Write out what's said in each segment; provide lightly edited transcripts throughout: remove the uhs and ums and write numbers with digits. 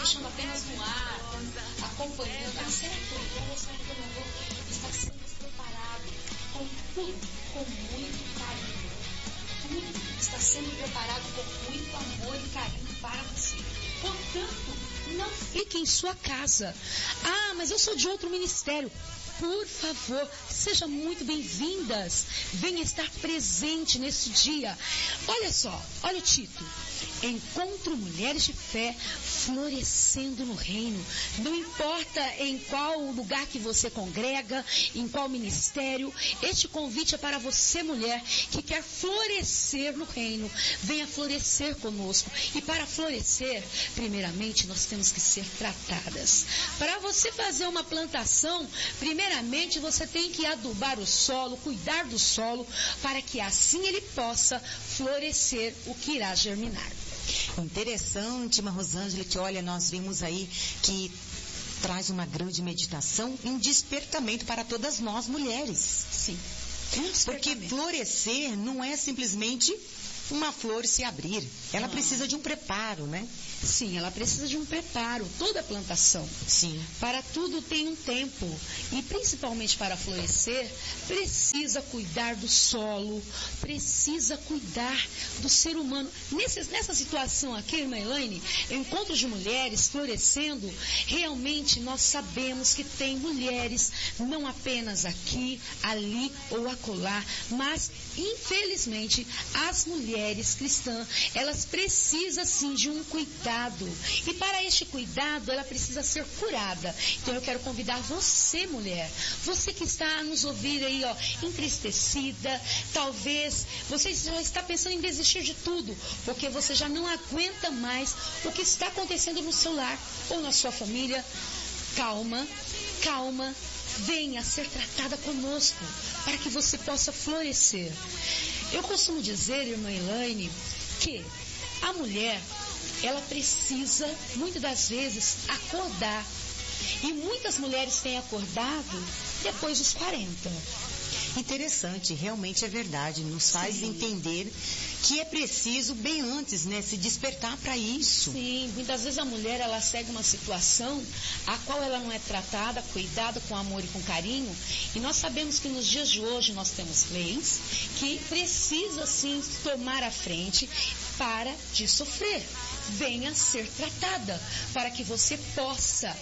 deixando apenas no ar, acompanhando. Ah, será que eu vou? Será que eu não vou? Está sendo preparado com tudo, com muito carinho. Tudo está sendo preparado com muito amor e carinho para você. Portanto, não fique em sua casa. Ah, mas eu sou de outro ministério. Por favor, sejam muito bem-vindas. Venha estar presente nesse dia. Olha só, olha o título. Encontro Mulheres de Fé florescendo no reino. Não importa em qual lugar que você congrega, em qual ministério, este convite é para você, mulher, que quer florescer no reino. Venha florescer conosco. E para florescer, primeiramente, nós temos que ser tratadas. Para você fazer uma plantação, primeiramente você tem que adubar o solo, cuidar do solo, para que assim ele possa florescer o que irá germinar. Interessante, irmã Rosângela, que olha, nós vimos aí que traz uma grande meditação e um despertamento para todas nós mulheres. Sim. Porque florescer não é simplesmente uma flor se abrir. Ela precisa de um preparo, né? Sim, ela precisa de um preparo, toda plantação. Sim. Para tudo tem um tempo. E principalmente para florescer, precisa cuidar do solo, precisa cuidar do ser humano. Nessa situação aqui, irmã Elaine, encontro de mulheres florescendo, realmente nós sabemos que tem mulheres, não apenas aqui, ali ou acolá, mas infelizmente as mulheres cristãs, elas precisam sim de um cuidado. E para este cuidado, ela precisa ser curada. Então eu quero convidar você, mulher, você que está a nos ouvir aí, ó, entristecida, talvez você já está pensando em desistir de tudo, porque você já não aguenta mais o que está acontecendo no seu lar ou na sua família. Calma, calma, venha ser tratada conosco, para que você possa florescer. Eu costumo dizer, irmã Elaine, que a mulher, ela precisa, muitas das vezes, acordar. E muitas mulheres têm acordado depois dos 40. Interessante, realmente é verdade. Nos faz entender que é preciso, bem antes, né, se despertar para isso. Sim, muitas vezes a mulher, ela segue uma situação a qual ela não é tratada, cuidada com amor e com carinho. E nós sabemos que nos dias de hoje nós temos leis que precisam, sim, tomar a frente para de sofrer. Venha ser tratada, para que você possa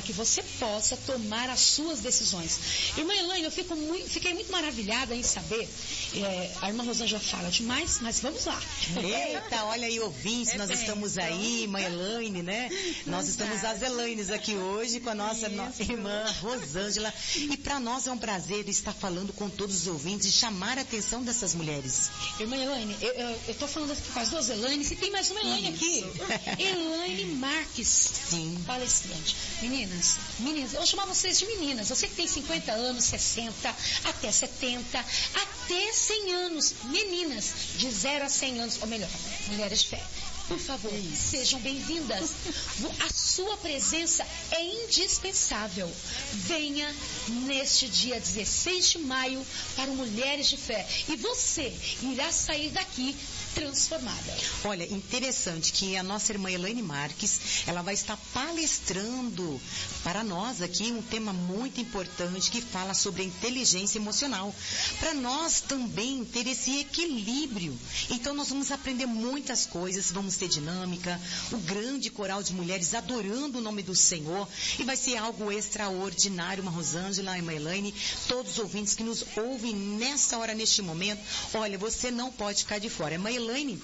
tomar as suas decisões. Irmã Elaine, eu fiquei muito maravilhada em saber, a irmã Rosângela fala demais, mas vamos lá. Eita, olha aí, ouvintes, nós estamos aí, irmã Elaine, né? Nós estamos as Elaines aqui hoje com a nossa irmã Rosângela, e para nós é um prazer estar falando com todos os ouvintes e chamar a atenção dessas mulheres. Irmã Elaine, eu estou falando aqui com as duas Elaines, e tem mais uma Elaine aqui. Elaine Marques, sim, palestrante. Meninas, eu vou chamar vocês de meninas. Você que tem 50 anos, 60, até 70, até 100 anos. Meninas, de 0 a 100 anos, ou melhor, mulheres de fé. Por favor, sejam bem-vindas. A sua presença é indispensável. Venha neste dia 16 de maio para o Mulheres de Fé. E você irá sair daqui transformada. Olha, interessante que a nossa irmã Elaine Marques, ela vai estar palestrando para nós aqui um tema muito importante que fala sobre a inteligência emocional. Para nós também ter esse equilíbrio. Então nós vamos aprender muitas coisas, vamos ter dinâmica, o grande coral de mulheres adorando o nome do Senhor, e vai ser algo extraordinário, irmã Rosângela, irmã Elaine, todos os ouvintes que nos ouvem nessa hora, neste momento. Olha, você não pode ficar de fora. Irmã Elaine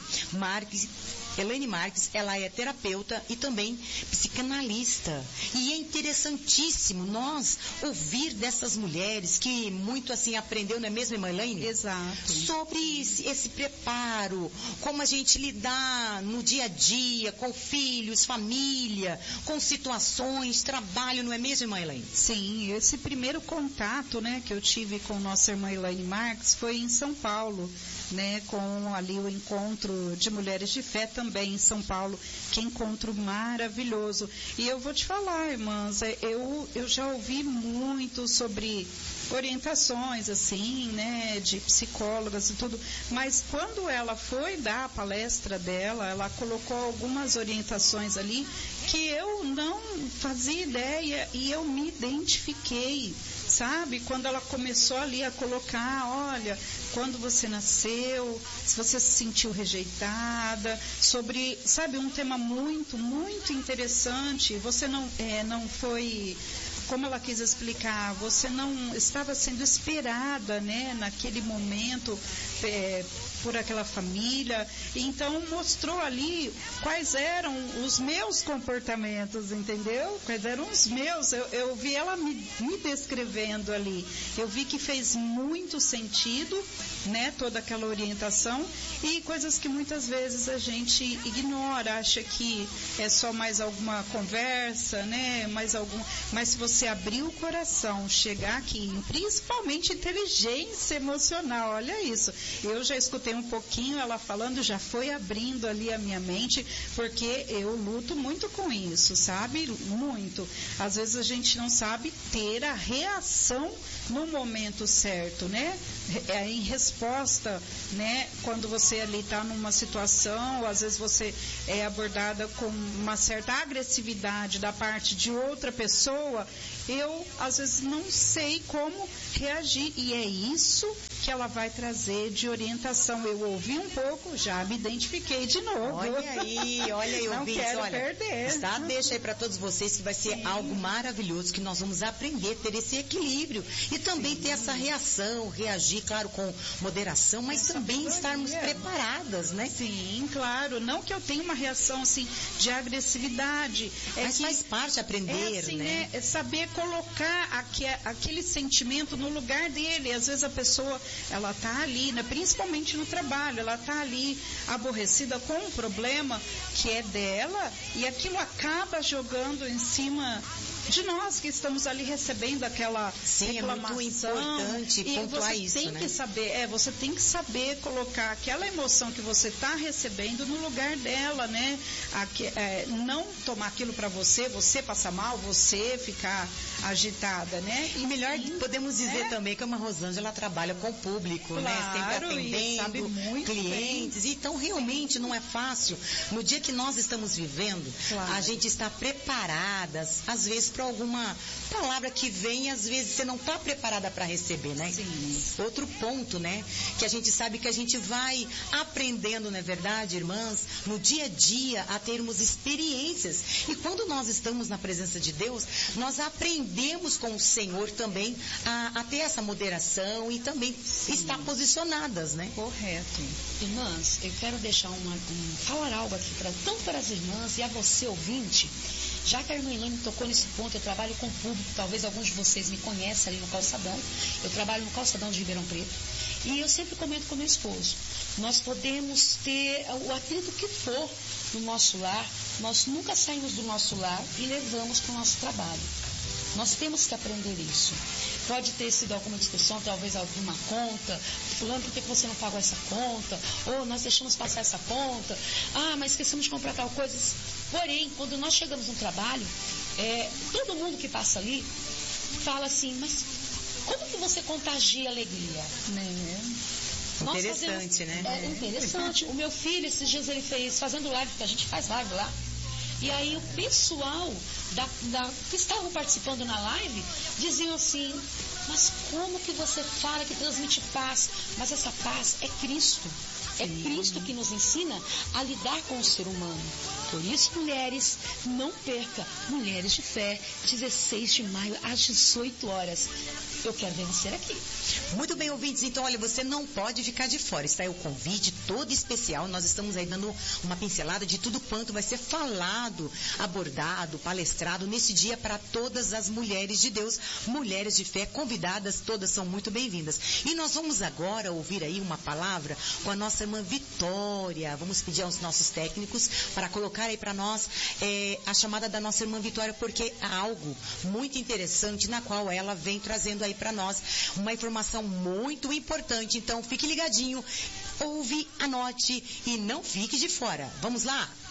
Marques, ela é terapeuta e também psicanalista. E é interessantíssimo nós ouvir dessas mulheres que muito assim aprendeu, não é mesmo, irmã Elaine? Exato. Sobre esse preparo, como a gente lidar no dia a dia, com filhos, família, com situações, trabalho, não é mesmo, irmã Elaine? Sim, esse primeiro contato, né, que eu tive com nossa irmã Elaine Marques foi em São Paulo, né, com ali o encontro de mulheres de fé também. também em São Paulo. Que encontro maravilhoso. E eu vou te falar, irmãs, eu já ouvi muito sobre orientações, assim, né, de psicólogas e tudo, mas quando ela foi dar a palestra dela, ela colocou algumas orientações ali que eu não fazia ideia e eu me identifiquei, sabe? Quando ela começou ali a colocar, olha, quando você nasceu, se você se sentiu rejeitada, sobre, sabe, um tema muito, muito interessante, você não foi... Como ela quis explicar, você não estava sendo esperada, né, naquele momento, por aquela família. Então, mostrou ali quais eram os meus comportamentos, entendeu? Quais eram os meus. Eu vi ela me descrevendo ali. Eu vi que fez muito sentido, né, toda aquela orientação, e coisas que muitas vezes a gente ignora, acha que é só mais alguma conversa, né, mas se você abrir o coração, chegar aqui, principalmente inteligência emocional, olha isso. Eu já escutei um pouquinho ela falando, já foi abrindo ali a minha mente, porque eu luto muito com isso, sabe? Muito. Às vezes a gente não sabe ter a reação no momento certo, né? Em resposta, né? Quando você ali está numa situação, às vezes você é abordada com uma certa agressividade da parte de outra pessoa, eu às vezes não sei como reagir, e é isso que ela vai trazer de orientação. Eu ouvi um pouco, já me identifiquei de novo. Olha aí, não ouvintes, quero perder. Tá? Deixa aí para todos vocês que vai ser algo maravilhoso, que nós vamos aprender a ter esse equilíbrio e também ter essa reação, reagir, claro, com moderação, mas também estarmos preparadas, né? Sim, claro. Não que eu tenha uma reação assim de agressividade. Mas que faz parte aprender, assim, né? É saber colocar aquele sentimento no lugar dele. Às vezes a pessoa, ela tá ali, né, principalmente no trabalho, ela tá ali aborrecida com um problema que é dela, e aquilo acaba jogando em cima de nós que estamos ali recebendo aquela reclamação. É muito importante pontuar isso, né? Você tem que saber colocar aquela emoção que você está recebendo no lugar dela, né? Não tomar aquilo para você passar mal, você ficar agitada, né? E melhor, podemos dizer também que a Rosângela trabalha com o público, claro, né? Sempre atendendo clientes. Bem. Então, realmente não é fácil. No dia que nós estamos vivendo, a gente está preparadas, às vezes, para alguma palavra que vem, e às vezes você não está preparada para receber, né? Sim. Outro ponto, né? Que a gente sabe que a gente vai aprendendo, não é verdade, irmãs? No dia a dia, a termos experiências. E quando nós estamos na presença de Deus, nós aprendemos com o Senhor também a ter essa moderação e também estar posicionadas, né? Correto. Irmãs, eu quero deixar falar algo aqui tanto para as irmãs e a você, ouvinte. Já que a irmã Elaine tocou nesse ponto, eu trabalho com o público, talvez alguns de vocês me conheçam ali no Calçadão. Eu trabalho no Calçadão de Ribeirão Preto. E eu sempre comento com meu esposo, nós podemos ter o atrito que for no nosso lar, nós nunca saímos do nosso lar e levamos para o nosso trabalho. Nós temos que aprender isso. Pode ter sido alguma discussão, talvez alguma conta. Fulano, por que você não pagou essa conta? Ou nós deixamos passar essa conta. Ah, mas esquecemos de comprar tal coisa. Porém, quando nós chegamos no trabalho, todo mundo que passa ali fala assim, mas como que você contagia a alegria? Interessante, né? É interessante. O meu filho, esses dias ele fez, fazendo live, porque a gente faz live lá. E aí o pessoal que estavam participando na live diziam assim, mas como que você fala que transmite paz? Mas essa paz é Cristo. É Cristo que nos ensina a lidar com o ser humano. Por isso, mulheres, não perca. Mulheres de Fé, 16 de maio, às 18 horas. Eu quero ver você aqui. Muito bem, ouvintes. Então, olha, você não pode ficar de fora. Está aí o convite todo especial. Nós estamos aí dando uma pincelada de tudo quanto vai ser falado, abordado, palestrado nesse dia para todas as mulheres de Deus, mulheres de fé, convidadas, todas são muito bem-vindas. E nós vamos agora ouvir aí uma palavra com a nossa irmã Vitória. Vamos pedir aos nossos técnicos para colocar aí para nós a chamada da nossa irmã Vitória, porque há algo muito interessante na qual ela vem trazendo aí para nós uma informação muito importante. Então fique ligadinho, ouve, anote e não fique de fora. Vamos lá?